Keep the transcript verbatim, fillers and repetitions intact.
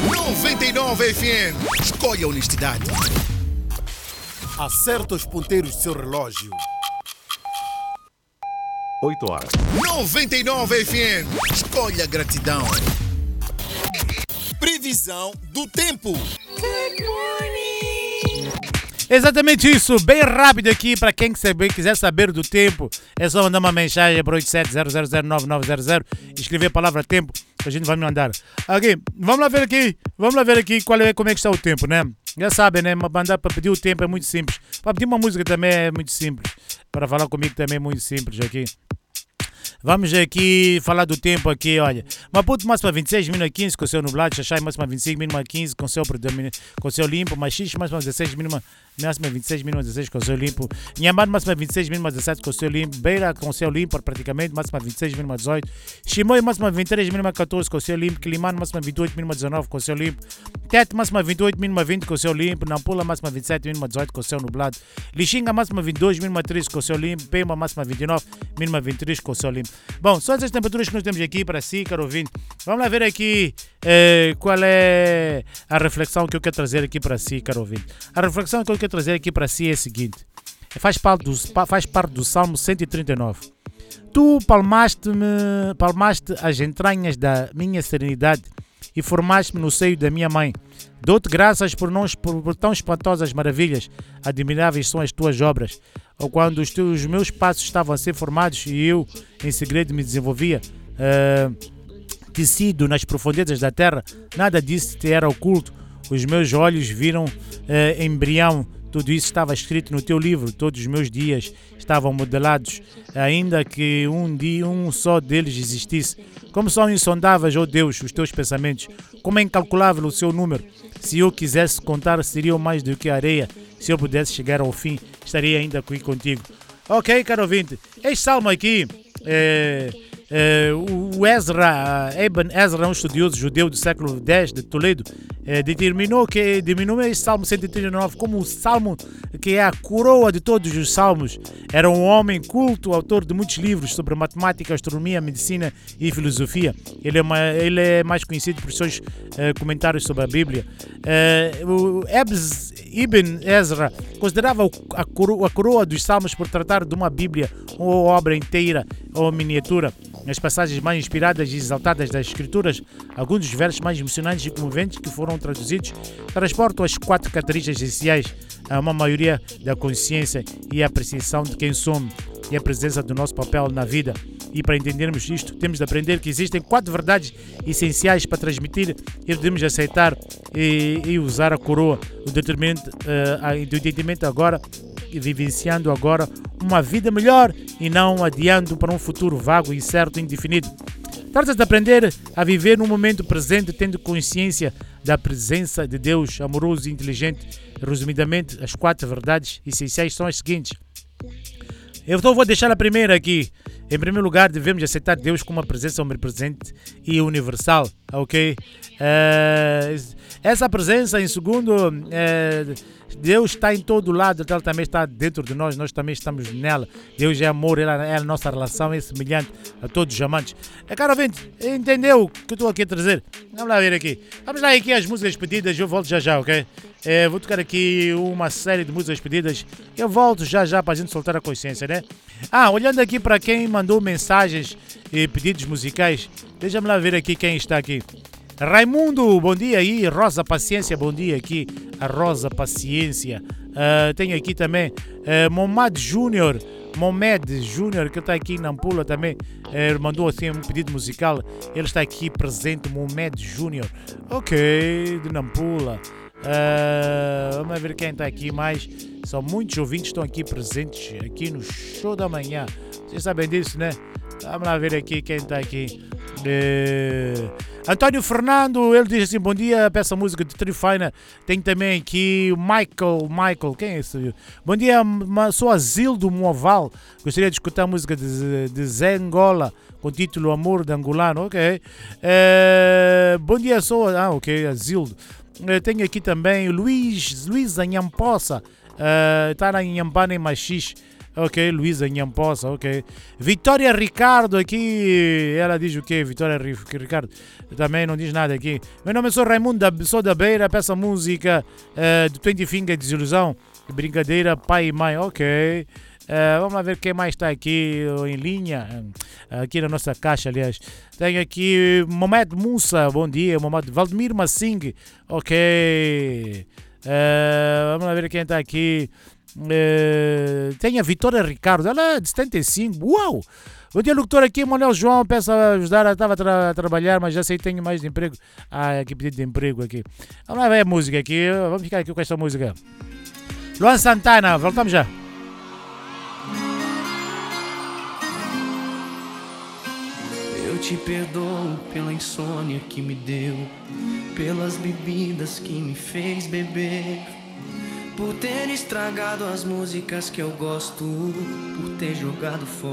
noventa e nove F M. Escolha a honestidade. Acerta os ponteiros do seu relógio. oito horas. noventa e nove F M. Escolha a gratidão. Previsão do tempo. Good morning. Exatamente isso, bem rápido aqui para quem quiser saber do tempo. É só mandar uma mensagem para oito sete zero zero zero nove nove zero zero e escrever a palavra tempo que a gente vai mandar. Ok, vamos lá ver aqui, vamos lá ver aqui qual é, como é que está o tempo, né? Já sabem, né? Mandar para pedir o tempo é muito simples. Para pedir uma música também é muito simples. Para falar comigo também é muito simples aqui. Vamos aqui falar do tempo aqui, olha. Maputo máxima vinte e seis, mínima quinze com céu nublado. Xaxai máxima vinte e cinco, mínima quinze com céu, com céu limpo. Machixe máxima dezesseis, mínima, máxima vinte e seis, mínima dezesseis com céu limpo. Inhambane máxima vinte e seis, mínima dezessete com céu limpo. Beira com céu limpo praticamente, máxima vinte e seis, mínima dezoito. Chimoio máxima vinte e três, mínima catorze com céu limpo. Quilimane máxima vinte e oito, mínima dezenove com céu limpo. Tete máxima vinte e oito, mínima vinte com céu limpo. Nampula máxima vinte e sete, mínima dezoito com céu nublado. Lixinga máxima vinte e dois, mínima treze com céu limpo. Pema máxima vinte e nove, mínima vinte e três com céu limpo. Bom, só essas temperaturas que nós temos aqui para si, caro ouvinte. Vamos lá ver aqui eh, qual é a reflexão que eu quero trazer aqui para si, caro ouvinte. A reflexão que eu quero trazer aqui para si é a seguinte. Faz parte do, faz parte do Salmo cento e trinta e nove. Tu palmaste-me, palmaste as entranhas da minha serenidade e formaste-me no seio da minha mãe. Dou-te graças por, não, por, por tão espantosas maravilhas. Admiráveis são as tuas obras. Ou quando os, teus, os meus passos estavam a ser formados e eu, em segredo, me desenvolvia, uh, tecido nas profundezas da terra, nada disso te era oculto. Os meus olhos viram uh, embrião. Tudo isso estava escrito no teu livro. Todos os meus dias estavam modelados, ainda que um dia um só deles existisse. Como são insondáveis, ó Deus, os teus pensamentos. Como é incalculável o seu número. Se eu quisesse contar, seriam mais do que a areia. Se eu pudesse chegar ao fim, estaria ainda aqui contigo. Ok, caro ouvinte, este salmo aqui, é, é, o Ezra, Ibn Ezra, um estudioso judeu do século dez de Toledo, é, determinou que denominou este salmo cento e trinta e nove como o salmo que é a coroa de todos os salmos. Era um homem culto, autor de muitos livros sobre matemática, astronomia, medicina e filosofia. Ele é, uma, ele é mais conhecido por seus uh, comentários sobre a Bíblia. Uh, o Ebs, Ibn Ezra considerava a coroa, a coroa dos salmos por tratar de uma Bíblia ou obra inteira ou miniatura. Nas passagens mais inspiradas e exaltadas das Escrituras, alguns dos versos mais emocionantes e comoventes que foram traduzidos transportam as quatro características essenciais a uma maioria da consciência e a apreciação de quem somos e a presença do nosso papel na vida. E para entendermos isto, temos de aprender que existem quatro verdades essenciais para transmitir e devemos aceitar e, e usar a coroa do entendimento, uh, do entendimento agora e vivenciando agora uma vida melhor e não adiando para um futuro vago, incerto e indefinido. Trata-se de aprender a viver no momento presente, tendo consciência da presença de Deus amoroso e inteligente. Resumidamente, as quatro verdades essenciais são as seguintes. Eu então vou deixar a primeira aqui. Em primeiro lugar, devemos aceitar Deus como uma presença omnipresente e universal, ok? Uh, essa presença, em segundo, uh, Deus está em todo lado, ela também está dentro de nós, nós também estamos nela. Deus é amor, ela é a nossa relação, é semelhante a todos os amantes. É, caro ouvinte, entendeu o que eu estou aqui a trazer? Vamos lá ver aqui. Vamos lá aqui as músicas pedidas, eu volto já já, ok? É, vou tocar aqui uma série de músicas pedidas. Eu volto já já para a gente soltar a consciência, né? Ah, olhando aqui para quem mandou mensagens e pedidos musicais, deixa-me lá ver aqui quem está aqui. Raimundo, bom dia aí. Rosa Paciência, bom dia aqui. A Rosa Paciência. Uh, tenho aqui também uh, Mohamed Júnior. Mohamed Júnior, que está aqui em Nampula também, uh, mandou assim um pedido musical. Ele está aqui presente, Mohamed Júnior. Ok, de Nampula. Uh, vamos ver quem está aqui mais. São muitos ouvintes que estão aqui presentes aqui no show da manhã. Vocês sabem disso, né? Vamos lá ver aqui quem está aqui. Uh, António Fernando, ele diz assim: bom dia, peça música de Trifina. Tem também aqui o Michael. Michael, quem é esse? Bom dia, sou Azildo Moval. Gostaria de escutar a música de, de Zé Angola com o título Amor de Angolano. Ok. Uh, bom dia, sou. Ah, ok, Azildo. Uh, tenho aqui também o Luiz, Luiz Anhampoça. Uh, está em Nhambane, em Machis. Ok, Luísa Nhampossa, ok. Vitória Ricardo aqui, ela diz o quê? Vitória Ricardo também não diz nada aqui. Meu nome é sou Raimundo, da, sou da Beira, peço a música uh, do Twenty Finger Desilusão, brincadeira, pai e mãe, ok. Uh, vamos lá ver quem mais está aqui em linha, uh, aqui na nossa caixa, aliás. Tenho aqui Mohamed Musa, bom dia, Mohamed Valdemir Massing, ok. Uh, vamos lá ver quem está aqui. Uh, tem a Vitória Ricardo, ela é de setenta e cinco, uau! Bom dia, locutor, aqui, Manuel João, peço a ajudar, eu estava a, tra a trabalhar, mas já sei que tenho mais de emprego. Ah, aqui pedido de emprego aqui. Vamos lá ver a música aqui, vamos ficar aqui com esta música. Luan Santana, voltamos já. Eu te perdoo pela insônia que me deu, pelas bebidas que me fez beber, por ter estragado as músicas que eu gosto, por ter jogado fora